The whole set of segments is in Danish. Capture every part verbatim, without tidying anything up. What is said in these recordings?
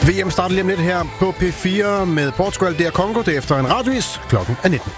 V M starter lige om lidt her på P fire med Portugal. Det er Congo, det er efter en radiovis. Klokken er nitten.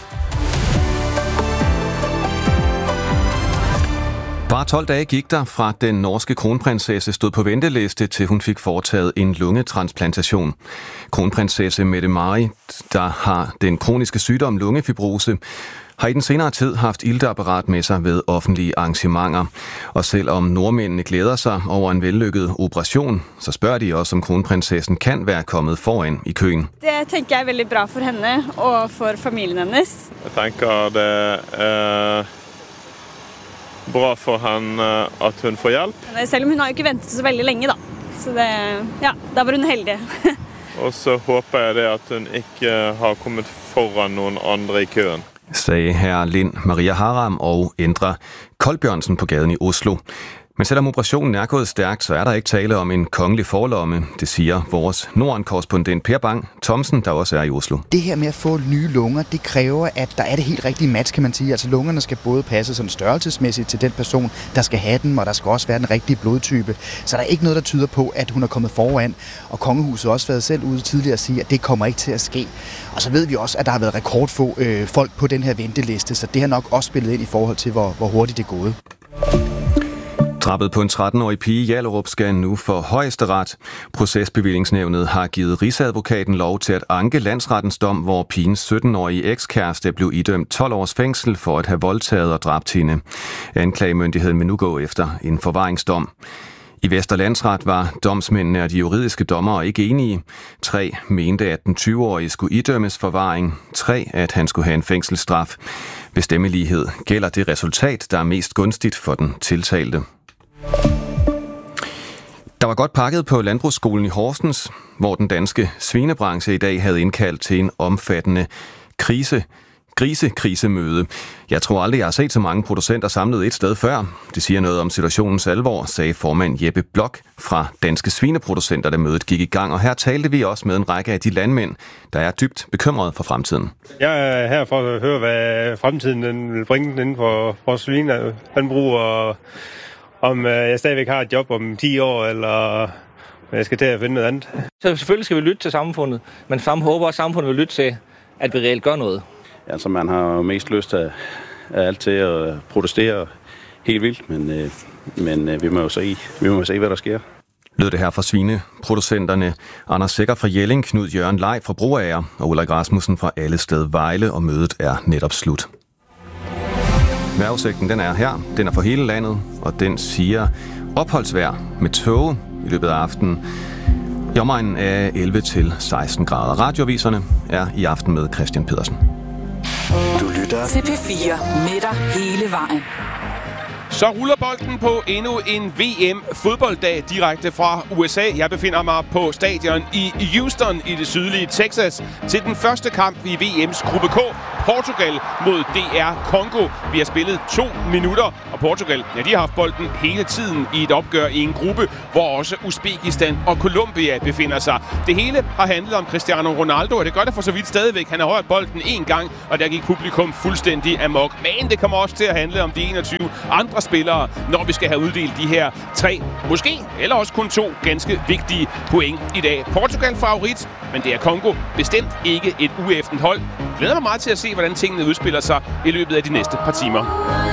Bare tolv dage gik der fra den norske kronprinsesse stod på venteliste, til hun fik foretaget en lungetransplantation. Kronprinsesse Mette-Marit, der har den kroniske sygdom lungefibrose, har i den senere tid haft ilteapparat med sig ved offentlige arrangementer. Og selvom nordmændene glæder sig over en vellykket operation, så spørger de også, om kronprinsessen kan være kommet foran i køen. Det tænker jeg er veldig bra for henne og for familien hennes. Jeg tænker, det er bra for henne, at hun får hjælp. Selv om hun har ikke ventet så veldig længe, da. Så det, ja, der var hun heldig. Og så håber jeg det, at hun ikke har kommet foran nogen andre i køen, sagde herre Lind Maria Haram og Endre Kolbjørnsen på gaden i Oslo. Men selvom operationen er gået stærkt, så er der ikke tale om en kongelig forlomme. Det siger vores Norden-korrespondent Per Bang Thomsen, der også er i Oslo. Det her med at få nye lunger, det kræver, at der er det helt rigtige match, kan man sige. Altså lungerne skal både passe sådan størrelsesmæssigt til den person, der skal have dem, og der skal også være den rigtige blodtype. Så der er ikke noget, der tyder på, at hun er kommet foran. Og kongehuset har også været selv ude tidligere at sige, at det kommer ikke til at ske. Og så ved vi også, at der har været rekordfå øh, folk på den her venteliste, så det har nok også spillet ind i forhold til, hvor, hvor hurtigt det er gået. Drabet på en tretten-årig pige i Hjallerup skal nu for Højesteret. Procesbevillingsnævnet har givet Rigsadvokaten lov til at anke landsrettens dom, hvor pigens sytten-årige ekskæreste blev idømt tolv års fængsel for at have voldtaget og dræbt hende. Anklagemyndigheden vil nu gå efter en forvaringsdom. I Vesterlandsret var domsmændene og de juridiske dommere ikke enige. Tre mente, at den tyve-årige skulle idømmes forvaring. Tre, at han skulle have en fængselsstraf. Ved stemmelighed gælder det resultat, der er mest gunstigt for den tiltalte. Der var godt pakket på Landbrugsskolen i Horsens, hvor den danske svinebranche i dag havde indkaldt til en omfattende krise. Grisekrisemøde. Jeg tror aldrig, jeg har set så mange producenter samlet et sted før. Det siger noget om situationens alvor, sagde formand Jeppe Blok fra Danske Svineproducenter, da mødet gik i gang. Og her talte vi også med en række af de landmænd, der er dybt bekymrede for fremtiden. Jeg er her for at høre, hvad fremtiden den vil bringe inden for vores svinelandbrug, og om jeg stadigvæk har et job om ti år, eller jeg skal til at finde noget andet. Så selvfølgelig skal vi lytte til samfundet, men sammen håber at samfundet vil lytte til, at vi reelt gør noget. Altså, man har mest lyst af, af alt til at protestere helt vildt, men, øh, men øh, vi må jo se, vi må se, hvad der sker. Lød det her fra svineproducenterne Anders Sækker fra Jelling, Knud Jørgen Lej fra Broager og Ulrik Rasmussen fra Allested Vejle, og mødet er netop slut. Vejrudsigten den er her, den er for hele landet, og den siger opholdsvejr med tåge i løbet af aftenen. I omegnen af elleve til seksten grader. Radioaviserne er i aften med Christian Pedersen. Du lytter til P fire med dig hele vejen. Så ruller bolden på endnu en V M-fodbolddag direkte fra U S A. Jeg befinder mig på stadion i Houston i det sydlige Texas til den første kamp i V M's gruppe K. Portugal mod D R Congo. Vi har spillet to minutter, og Portugal, ja, de har haft bolden hele tiden i et opgør i en gruppe, hvor også Uzbekistan og Colombia befinder sig. Det hele har handlet om Cristiano Ronaldo, og det gør det for så vidt stadigvæk. Han har rørt bolden én gang, og der gik publikum fuldstændig amok. Men det kommer også til at handle om de enogtyve andre spillere, når vi skal have uddelt de her tre, måske, eller også kun to ganske vigtige point i dag. Portugal favorit, men det er Congo bestemt ikke et ueffent hold. Jeg glæder mig meget til at se, hvordan tingene udspiller sig i løbet af de næste par timer.